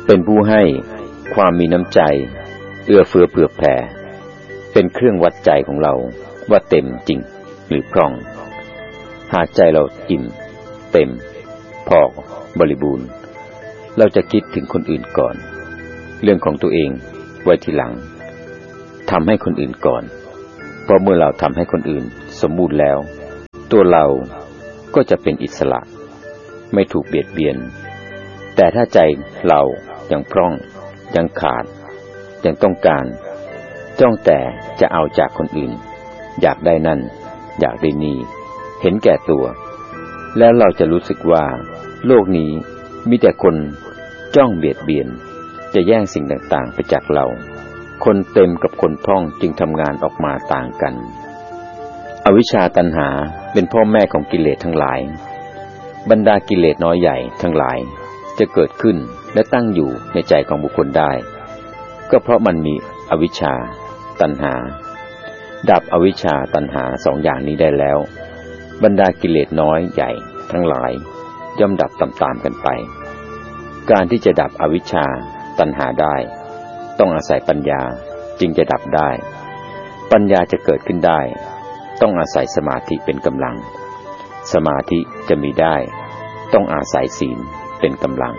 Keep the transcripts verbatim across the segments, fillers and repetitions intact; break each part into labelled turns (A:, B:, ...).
A: เป็นผู้ให้ความมีน้ำใจเอื้อเฟื้อเผื่อแผ่เป็นเครื่องวัดใจของเราว่าเต็มจริงหรือพร่องหากใจเราอิ่มเต็มพอบริบูรณ์เราจะคิดถึงคนอื่นก่อนเรื่องของตัวเองไว้ทีหลังทำให้คนอื่นก่อนเพราะเมื่อเราทำให้คนอื่นสมบูรณ์แล้วตัวเราก็จะเป็นอิสระไม่ถูกเบียดเบียนแต่ถ้าใจเรายังพร่องยังขาดยังต้องการจ้องแต่จะเอาจากคนอื่นอยากได้นั่นอยากได้นี่เห็นแก่ตัวแล้วเราจะรู้สึกว่าโลกนี้มีแต่คนจ้องเบียดเบียนจะแย่งสิ่งต่างๆไปจากเราคนเต็มกับคนพร่องจึงทำงานออกมาต่างกันอวิชชาตัณหาเป็นพ่อแม่ของกิเลสทั้งหลายบรรดากิเลสน้อยใหญ่ทั้งหลายจะเกิดขึ้นและตั้งอยู่ในใจของบุคคลได้ก็เพราะมันมีอวิชชาตัณหาดับอวิชชาตัณหาสองอย่างนี้ได้แล้วบรรดากิเลสน้อยใหญ่ทั้งหลายย่อมดับตามๆกันไปการที่จะดับอวิชชาตัณหาได้ต้องอาศัยปัญญาจึงจะดับได้ปัญญาจะเกิดขึ้นได้ต้องอาศัยสมาธิเป็นกำลังสมาธิจะมีได้ต้องอาศัยศีลเป็นกำลัง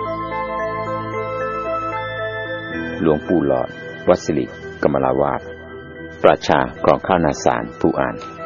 A: หลวงปู่หลอดวัดสิริกมลาวาสปราชญ์กองข้าวนาสารผู้อ่าน